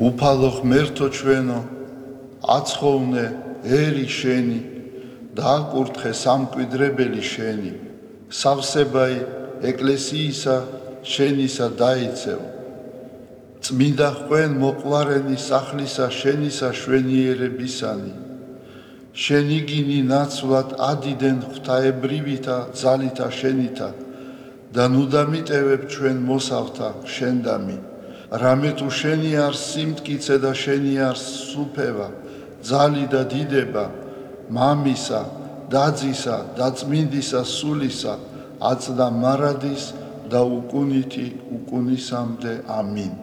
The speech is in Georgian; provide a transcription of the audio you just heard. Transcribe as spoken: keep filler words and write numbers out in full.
უფალო ღმერთო ჩვენო, აცხოვნე ერი შენი და აკურთხე სამკვიდრებელი შენი, სავსებაი ეკლესიისა შენისა დაიცევ. წმინდა ღვენ მოყვარენი სახლისა შენისა შვენიერებისანი, შენი გინი ნაცვლად ადიდენ ღვთაებრივითა ძალითა შენითა და ნუ დამიტევებ ჩვენ მოსავთა შენდამი. რამე თუ შენი არ სიმტკიცე და შენი არ სუფევა, ძალი და დიდება, მამისა, დაძისა და წმინდისა სულისა, აწდა მარადის და უკუნითი უკუნისამდე. ამინ.